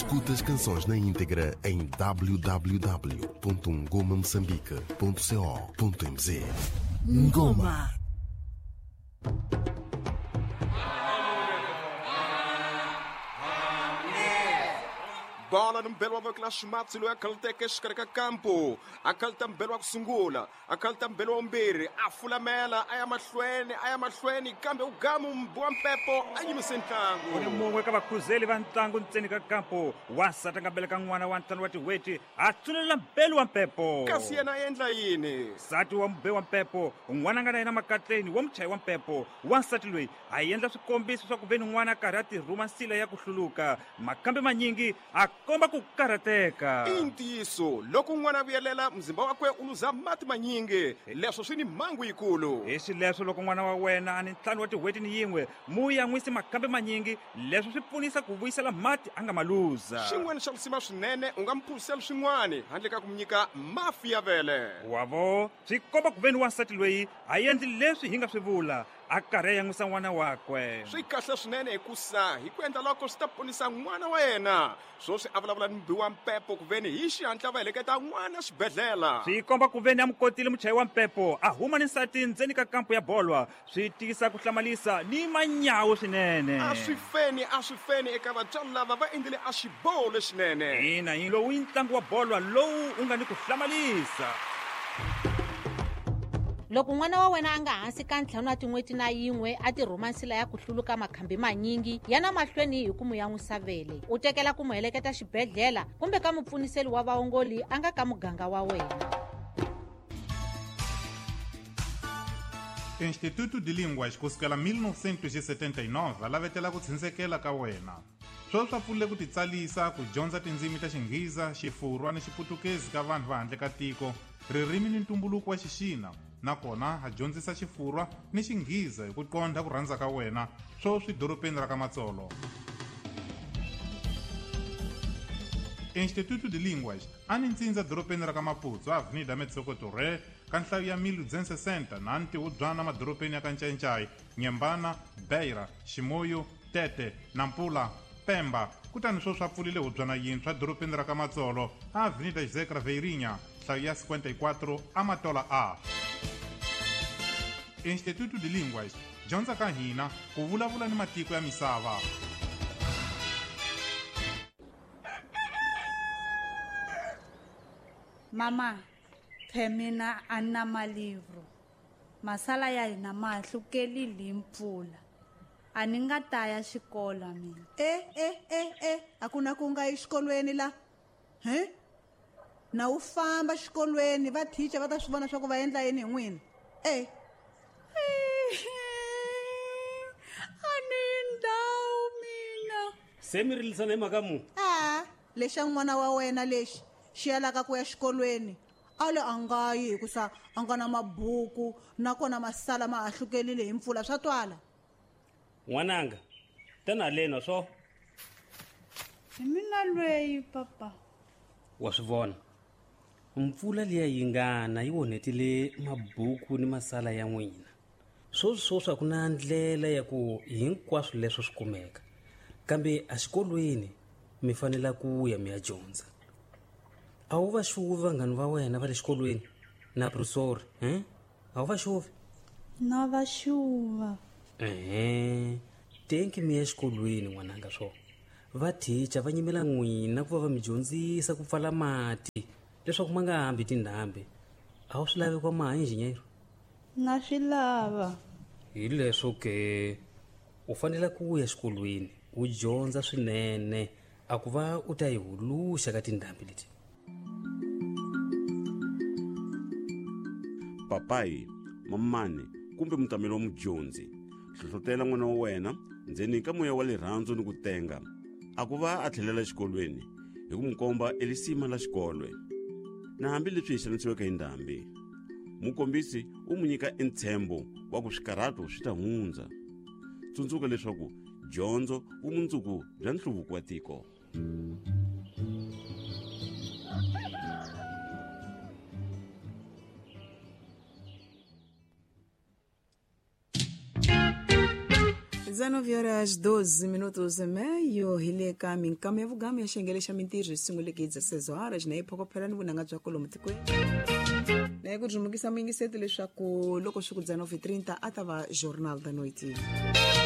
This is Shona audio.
Escuta as canções na íntegra em www.ngomamoçambique.co.mz. Ngoma. Bola no mbelo wa kla shumatsi lo yakalta ke shikareka kampo akalta mbelo wa kusungula akalta mbelo ombiri afulamela aya mahlweni kambe ugamu mbwa mpepo anyimise ntlangu uri mungwe ka vakhuzeli va ntlangu ntseni ka kampo wasata nga mbele ka n'wana wa ntlangu wa tiweti a tsulela mbelo wa mpepo kasi yena endla yini nsati wa mbe wa mpepo n'wana nga na yena makatleni wa muchayi wa mpepo wansati loyi a endla swikombiso swa ku veni n'wana a karhi a tirhuma nsila ya ku hluluka makambe manyingi a komba ku karhateka i ntiyiso loko n'wana vuyelela mzimba wakwe u luza mati manyingi leswo swi ni mhangu yikulu hi swileswo loko n'wana wa wena a ni ntlhanu wa tiweti ni yin'we mu yan'wisi makambe manyingi leswi swi pfunisa ku vuyisela mati a nga ma luza xin'wana xa lusima swinene u nga mphurisela swin'wana handle ka ku mi nyika mafi ya vele wavo swi komba ku veni wansati loyi a endli leswi hi nga swi vula a karhi a yan'wisa n'wana wakwe swi kahle swinene hikusa hi ku endla loko swi ta ponisa n'wana wa yena swoswi a vulavula ni mbi wa mpepo ku veni hi xihatla va heleketa n'wana xibedhlela swi komba ku veni a mukotile muchayi wa mpepo a huma ni nsati ndzeni ka kampo ya bolwa swi tisa ku hlamalisa ni manyawu swinene a swi feni eka vatswari lava va endlile a xiboho lexinene ina hi lowu i ntlangu wa bolwa lowu u nga ni ku hlamalisa loko n'wana wa wena a nga hansi ka ntlhanu wa tin'weti na yin'we a tirhuma nsila ya ku hluluka makhambi manyingi yana mahlweni hi ku mu yan'wisa vele u tekela ku mu heleketa xibedhlela kumbe ka mupfuniseli wa vaongoli a nga ka muganga wa wena. Instituto de Línguas kusukela 1979 lavetela ku tshindzekela ka wena sweswi swa pfulile ku titsalisa ku dyondza tindzimi ta Xingheza, Xifurwa ni Xiputukezi ka vanhu va handle ka tiko, ririmi ni ntumbuluko wa Xixina, nakona ha dyondzisa Xifurwa ni Xingheza hi ku qondha ku rhandza ka wena sweswi dorobeni ra ka Matsolo. Instituto de Línguas a ni ntsindza dorobeni ra ka Maputo, Avenida Metsokoto Re, ka nhlayo ya 1260 na ntihubyana madorobeni ya ka Ncancai, Nyembana, Beira, Ximoyo, Tete, Nampula, Pemba, kutani sweswi swa pfulile hubyana yintshwa dorobeni ra ka Matsolo, Avenida José Craveirinha, nhlayo ya 54 Amatola A. Instituto de Línguas, dyondza ka hina ku vulavula ni matiko ya misava. Mama, Femina anna malivro. Masala ya hina ma hlukelile hi mpfula. A ni nga ta ya xikola mina. A ku na ku nga yi xikolweni la. Na u famba xikolweni va teacher va ta swi vona swa ku va endla yini hi n'wina. A ni ndhawu mina. Se mi rilisana hi mhaka mu? Lexi n'wana wa wena lexi xi yalaka ku ya xikolweni ale a nga yi hikusa a nga na mabuku nakona masala ma ha hlukelile hi mpfula swa twala. N'wananga tana lena swo Hi mina lweyi papa. wa swi vona mpfula liya yi ngana yi onhetile mabuku ni masala ya n'wina swoswi a ku na ndlela ya ku hinkwaswo leswo swi kumeka kambe a xikolweni mi fanela ku ya mi ya dyondza. A wu va xuvi vanghani va wena va le xikolweni na professor a wu va xuvi? Na va xuva. Tenki mi ya xikolweni n'wananga swo va teacher va nyimela n'wina ku va va mi dyondzisa ku pfala mati leswaku ma nga hambi tindhambi. A wu swi lavi kwa mahinjinyero? Na swi lava. Hi leswo ke u fanele ku ya xikolweni u dyondza swinene a ku va u ta yi huluxa ka tindhambi leti. Papai, mamani, kumbe mutamelo wa mudyondzi, hlohlotela n'wana wa wena ndzeni ka moya wa rirhandzu ni ku tenga. A ku va a tlhelela xikolweni hi ku n'wi komba elisima la xikolwe. Na hambi leswi hi xanisiweke hi ndhambi, mukombisi u n'wi nyika entshembo wa ku swikarhato swi ta hundza. Tsundzuka leswaku dyondzo vumundzuku bya nhluvuko wa tiko. 19:12 hi le ka minkama ya vugamu ya xiyengele xa mintirho hi sunguleke 16 horas na hi phokopela ni vunanga bya kolomu tikweni na hi ku dzumukisa muyingiseti leswaku loko swi ku 19:30 a ta va journal da noite